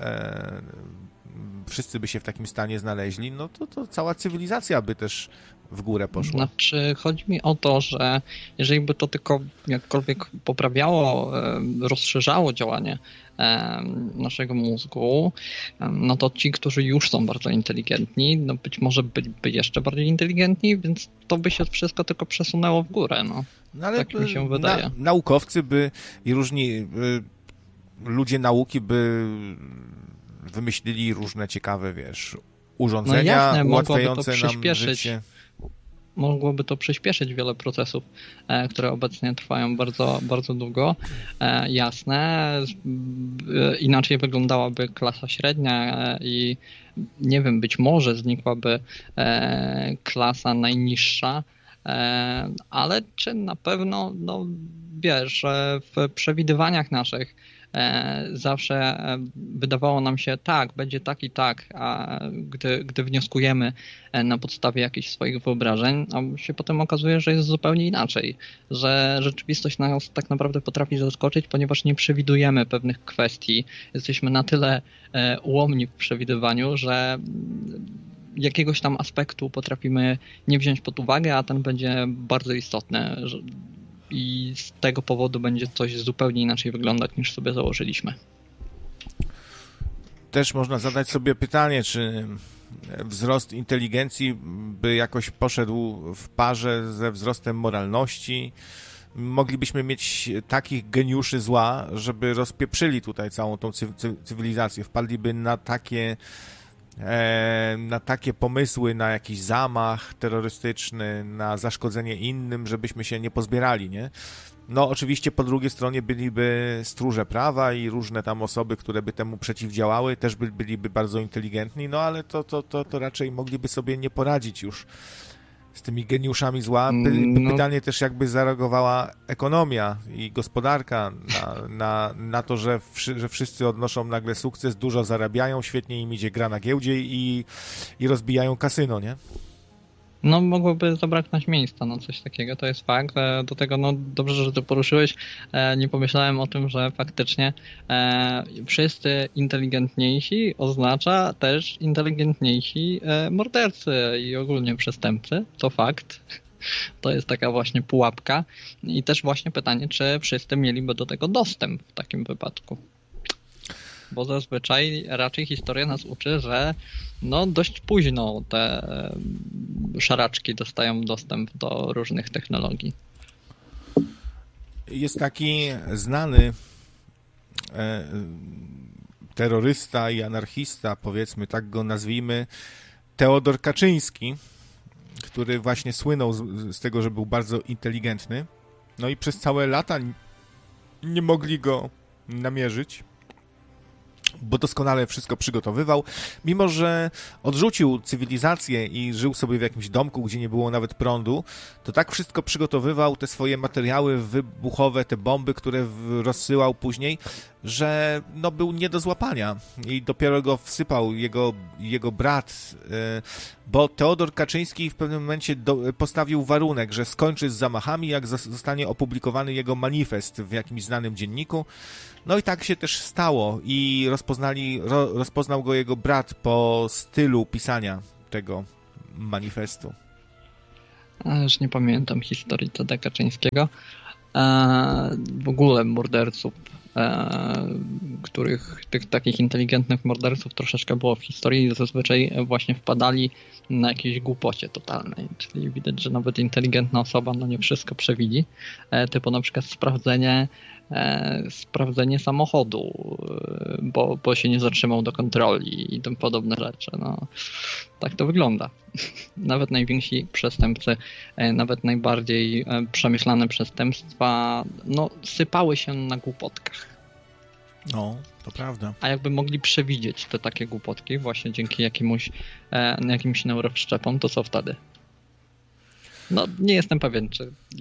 Speaker 2: wszyscy by się w takim stanie znaleźli, no to cała cywilizacja by też w górę poszła.
Speaker 4: Znaczy, chodzi mi o to, że jeżeli by to tylko jakkolwiek poprawiało, rozszerzało działanie naszego mózgu, no to ci, którzy już są bardzo inteligentni, no być może byliby jeszcze bardziej inteligentni, więc to by się wszystko tylko przesunęło w górę, no ale tak mi się wydaje.
Speaker 2: Naukowcy by i różni ludzie nauki by wymyślili różne ciekawe, urządzenia
Speaker 4: jasne,
Speaker 2: ułatwiające nam życie.
Speaker 4: Mogłoby to przyspieszyć wiele procesów, które obecnie trwają bardzo, bardzo długo. Jasne, inaczej wyglądałaby klasa średnia i nie wiem, być może znikłaby klasa najniższa, ale czy na pewno, no wiesz, w przewidywaniach naszych zawsze wydawało nam się tak, będzie tak i tak, a gdy wnioskujemy na podstawie jakichś swoich wyobrażeń, a się potem okazuje, że jest zupełnie inaczej, że rzeczywistość nas tak naprawdę potrafi zaskoczyć, ponieważ nie przewidujemy pewnych kwestii. Jesteśmy na tyle ułomni w przewidywaniu, że jakiegoś tam aspektu potrafimy nie wziąć pod uwagę, a ten będzie bardzo istotny. I z tego powodu będzie coś zupełnie inaczej wyglądać, niż sobie założyliśmy.
Speaker 2: Też można zadać sobie pytanie, czy wzrost inteligencji by jakoś poszedł w parze ze wzrostem moralności. Moglibyśmy mieć takich geniuszy zła, żeby rozpieprzyli tutaj całą tą cywilizację. Wpadliby na takie pomysły, na jakiś zamach terrorystyczny, na zaszkodzenie innym, żebyśmy się nie pozbierali, nie? No oczywiście po drugiej stronie byliby stróże prawa i różne tam osoby, które by temu przeciwdziałały, też byliby bardzo inteligentni, no ale to raczej mogliby sobie nie poradzić już z tymi geniuszami zła. Pytanie też, jakby zareagowała ekonomia i gospodarka na to, że wszyscy odnoszą nagle sukces, dużo zarabiają, świetnie im idzie gra na giełdzie i rozbijają kasyno, nie?
Speaker 4: No mogłoby zabraknąć miejsca na coś takiego, to jest fakt. Do tego, no dobrze, że to poruszyłeś. Nie pomyślałem o tym, że faktycznie wszyscy inteligentniejsi oznacza też inteligentniejsi mordercy i ogólnie przestępcy, to fakt. To jest taka właśnie pułapka. I też właśnie pytanie, czy wszyscy mieliby do tego dostęp w takim wypadku. Bo zazwyczaj raczej historia nas uczy, że no dość późno te szaraczki dostają dostęp do różnych technologii.
Speaker 2: Jest taki znany terrorysta i anarchista, powiedzmy, tak go nazwijmy, Teodor Kaczyński, który właśnie słynął z tego, że był bardzo inteligentny. No i przez całe lata nie mogli go namierzyć. bo doskonale wszystko przygotowywał. Mimo że odrzucił cywilizację i żył sobie w jakimś domku, gdzie nie było nawet prądu, to tak wszystko przygotowywał, te swoje materiały wybuchowe, te bomby, które rozsyłał później, że no, był nie do złapania. I dopiero go wsypał jego brat, bo Teodor Kaczyński w pewnym momencie postawił warunek, że skończy z zamachami, jak zostanie opublikowany jego manifest w jakimś znanym dzienniku. No i tak się też stało i rozpoznał go jego brat po stylu pisania tego manifestu.
Speaker 4: Już nie pamiętam historii Tada Kaczyńskiego. W ogóle morderców, których tych takich inteligentnych morderców troszeczkę było w historii, zazwyczaj właśnie wpadali na jakiejś głupocie totalnej. Czyli widać, że nawet inteligentna osoba no nie wszystko przewidzi. Typu na przykład sprawdzenie samochodu, bo się nie zatrzymał do kontroli i tym podobne rzeczy. No, tak to wygląda. Nawet najwięksi przestępcy, nawet najbardziej przemyślane przestępstwa, no, sypały się na głupotkach.
Speaker 2: No, to prawda.
Speaker 4: A jakby mogli przewidzieć te takie głupotki właśnie dzięki jakimś neurowszczepom, to co wtedy? No, nie jestem pewien,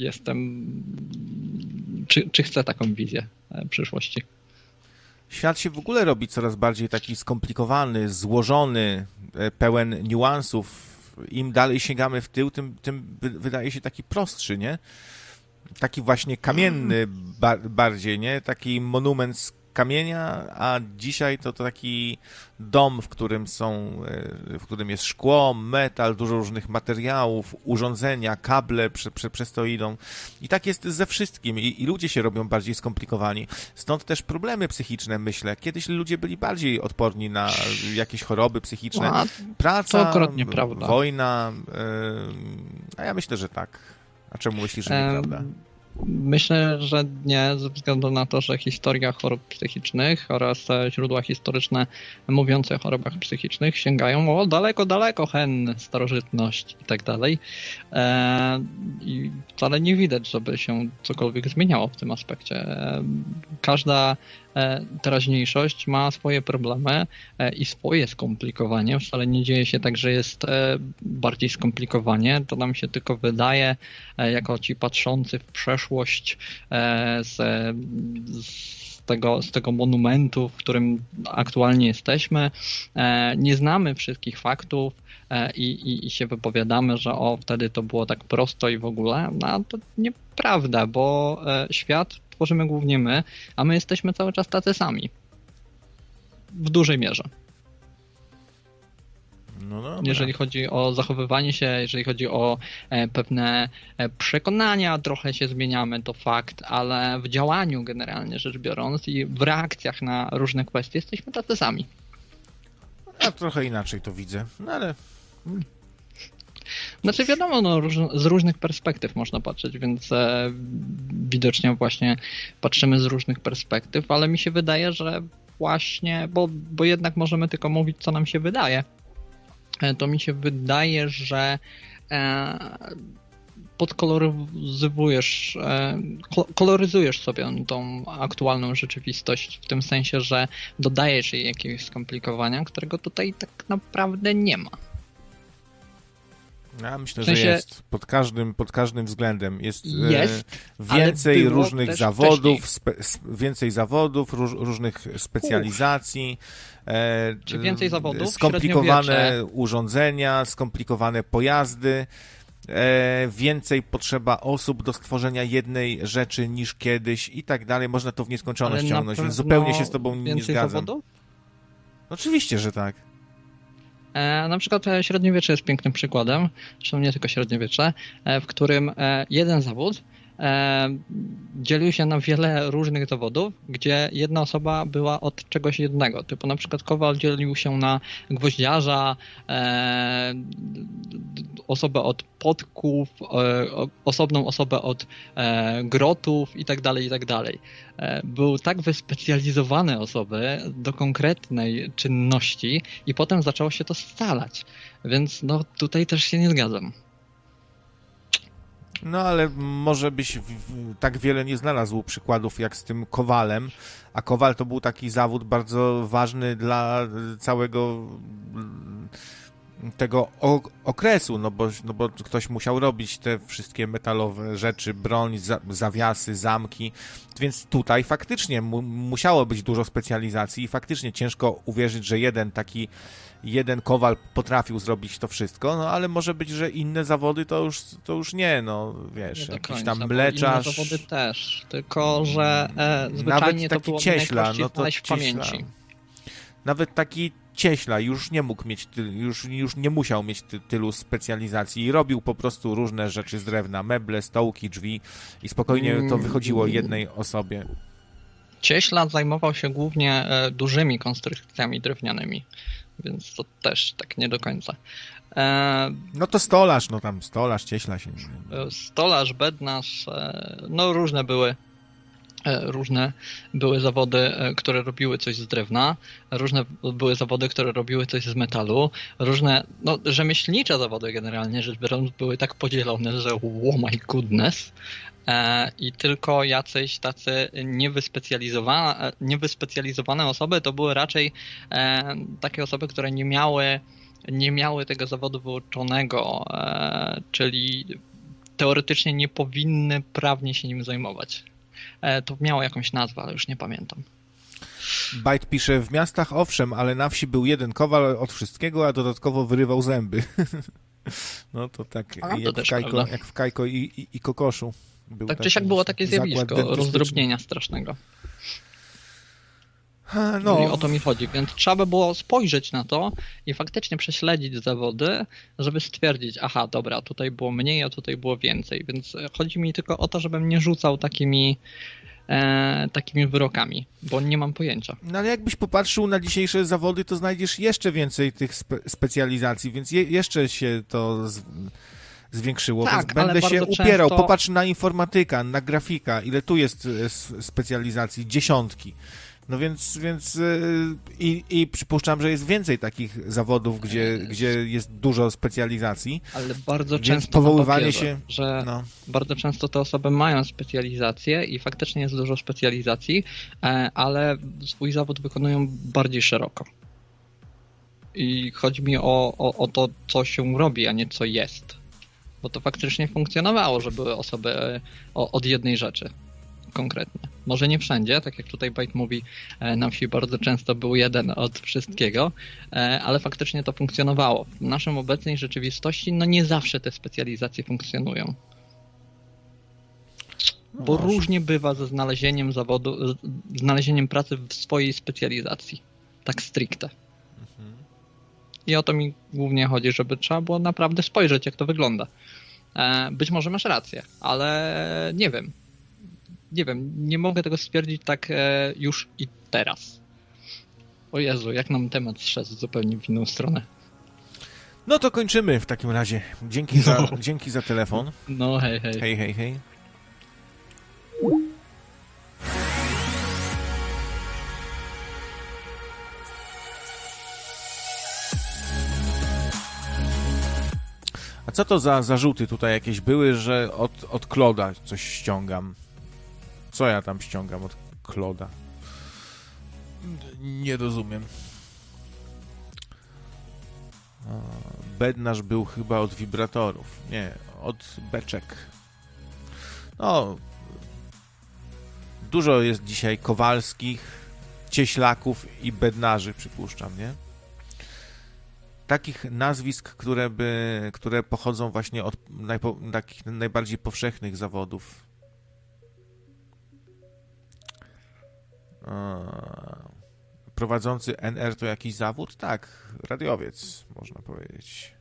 Speaker 4: czy chcę taką wizję przyszłości. Świat
Speaker 2: się w ogóle robi coraz bardziej taki skomplikowany, złożony, pełen niuansów. Im dalej sięgamy w tył, tym wydaje się taki prostszy, nie? Taki właśnie kamienny bardziej, nie? Taki monument z kamienia, a dzisiaj to taki dom, w którym jest szkło, metal, dużo różnych materiałów, urządzenia, kable przez to idą. I tak jest ze wszystkim. I ludzie się robią bardziej skomplikowani. Stąd też problemy psychiczne, myślę. Kiedyś ludzie byli bardziej odporni na jakieś choroby psychiczne. Praca, wojna. A ja myślę, że tak. A czemu myślisz, że nieprawda?
Speaker 4: Myślę, że nie, ze względu na to, że historia chorób psychicznych oraz źródła historyczne mówiące o chorobach psychicznych sięgają daleko starożytność i tak dalej. I wcale nie widać, żeby się cokolwiek zmieniało w tym aspekcie. Każda teraźniejszość ma swoje problemy i swoje skomplikowanie. Wcale nie dzieje się tak, że jest bardziej skomplikowanie. To nam się tylko wydaje, jako ci patrzący w przeszłość z tego monumentu, w którym aktualnie jesteśmy. Nie znamy wszystkich faktów i się wypowiadamy, że wtedy to było tak prosto i w ogóle. No to nieprawda, bo świat tworzymy głównie my, a my jesteśmy cały czas tacy sami. W dużej mierze. No jeżeli chodzi o zachowywanie się, jeżeli chodzi o pewne przekonania, trochę się zmieniamy, to fakt, ale w działaniu generalnie rzecz biorąc i w reakcjach na różne kwestie jesteśmy tacy sami.
Speaker 2: Ja trochę inaczej to widzę, no ale...
Speaker 4: Znaczy wiadomo, no, z różnych perspektyw można patrzeć, więc widocznie właśnie patrzymy z różnych perspektyw, ale mi się wydaje, że właśnie, bo jednak możemy tylko mówić, co nam się wydaje, to mi się wydaje, że koloryzujesz sobie tą aktualną rzeczywistość w tym sensie, że dodajesz jej jakiegoś skomplikowania, którego tutaj tak naprawdę nie ma.
Speaker 2: Ja myślę, że jest. Pod każdym względem. Jest więcej różnych zawodów, różnych specjalizacji.
Speaker 4: Czy więcej zawodów?
Speaker 2: Skomplikowane urządzenia, skomplikowane pojazdy. Więcej potrzeba osób do stworzenia jednej rzeczy niż kiedyś i tak dalej. Można to w nieskończoność ciągnąć, więc zupełnie się z tobą nie zgadzam. Zawodów? Oczywiście, że tak.
Speaker 4: Na przykład średniowiecze jest pięknym przykładem, zresztą nie tylko średniowiecze, w którym jeden zawód dzielił się na wiele różnych zawodów, gdzie jedna osoba była od czegoś jednego. Typu na przykład kowal dzielił się na gwoździarza, osobę od podków, osobną osobę od grotów i tak dalej, i tak dalej. Były tak wyspecjalizowane osoby do konkretnej czynności i potem zaczęło się to scalać. Więc no tutaj też się nie zgadzam.
Speaker 2: No ale może byś tak wiele nie znalazł przykładów jak z tym kowalem, a kowal to był taki zawód bardzo ważny dla całego tego okresu, no bo ktoś musiał robić te wszystkie metalowe rzeczy, broń, zawiasy, zamki, więc tutaj faktycznie musiało być dużo specjalizacji i faktycznie ciężko uwierzyć, że jeden kowal potrafił zrobić to wszystko, no ale może być, że inne zawody to już nie, no wiesz,
Speaker 4: Nie
Speaker 2: jakiś tam
Speaker 4: końca,
Speaker 2: mleczarz.
Speaker 4: Inne zawody też, tylko że zwyczajnie
Speaker 2: nawet
Speaker 4: to
Speaker 2: taki
Speaker 4: było
Speaker 2: cieśla,
Speaker 4: najprościej znaleźć w pamięci.
Speaker 2: Nawet taki cieśla już nie mógł mieć, już nie musiał mieć tylu specjalizacji i robił po prostu różne rzeczy z drewna, meble, stołki, drzwi i spokojnie to wychodziło jednej osobie.
Speaker 4: Cieśla zajmował się głównie dużymi konstrukcjami drewnianymi, więc to też tak nie do końca.
Speaker 2: No to stolarz, no tam stolarz, cieśla się...
Speaker 4: Stolarz, bednarz, no różne były zawody, które robiły coś z drewna, różne były zawody, które robiły coś z metalu, różne, no rzemieślnicze zawody generalnie rzecz biorąc były tak podzielone, że oh my goodness, i tylko jacyś tacy niewyspecjalizowane osoby to były raczej takie osoby, które nie miały tego zawodu wyuczonego, czyli teoretycznie nie powinny prawnie się nim zajmować. To miało jakąś nazwę, ale już nie pamiętam.
Speaker 2: Bajt pisze, w miastach owszem, ale na wsi był jeden kowal od wszystkiego, a dodatkowo wyrywał zęby. No to tak jak w Kajko i Kokoszu.
Speaker 4: Tak czy siak było takie zjawisko rozdrobnienia strasznego. No. I o to mi chodzi, więc trzeba by było spojrzeć na to i faktycznie prześledzić zawody, żeby stwierdzić, aha, dobra, tutaj było mniej, a tutaj było więcej, więc chodzi mi tylko o to, żebym nie rzucał takimi wyrokami, bo nie mam pojęcia.
Speaker 2: No ale jakbyś popatrzył na dzisiejsze zawody, to znajdziesz jeszcze więcej tych specjalizacji, więc jeszcze się to zwiększyło,
Speaker 4: tak,
Speaker 2: więc będę się upierał. Popatrz na informatyka, na grafika, ile tu jest specjalizacji, dziesiątki. No więc i przypuszczam, że jest więcej takich zawodów, gdzie jest dużo specjalizacji.
Speaker 4: Ale bardzo
Speaker 2: więc
Speaker 4: często
Speaker 2: powoływanie
Speaker 4: papierze,
Speaker 2: się,
Speaker 4: że bardzo często te osoby mają specjalizację i faktycznie jest dużo specjalizacji, ale swój zawód wykonują bardziej szeroko. I chodzi mi o to, co się robi, a nie co jest. Bo to faktycznie funkcjonowało, że były osoby od jednej rzeczy. Konkretnie. Może nie wszędzie, tak jak tutaj Bajt mówi, na wsi bardzo często był jeden od wszystkiego, ale faktycznie to funkcjonowało. W naszej obecnej rzeczywistości no nie zawsze te specjalizacje funkcjonują. Bo różnie bywa ze znalezieniem zawodu, znalezieniem pracy w swojej specjalizacji. Tak stricte. I o to mi głównie chodzi, żeby trzeba było naprawdę spojrzeć, jak to wygląda. Być może masz rację, ale nie wiem. Nie wiem, nie mogę tego stwierdzić tak już i teraz. O Jezu, jak nam temat zszedł zupełnie w inną stronę.
Speaker 2: No to kończymy w takim razie. Dzięki za telefon.
Speaker 4: No hej, hej.
Speaker 2: Hej, hej, hej. A co to za zarzuty tutaj jakieś były, że od Kloda coś ściągam? Co ja tam ściągam od Kloda? Nie rozumiem. Bednarz był chyba od wibratorów. Nie, od beczek. No, dużo jest dzisiaj Kowalskich, Cieślaków i Bednarzy, przypuszczam, nie? Takich nazwisk, które pochodzą właśnie od takich najbardziej powszechnych zawodów. Prowadzący NR to jakiś zawód? Tak, radiowiec, można powiedzieć.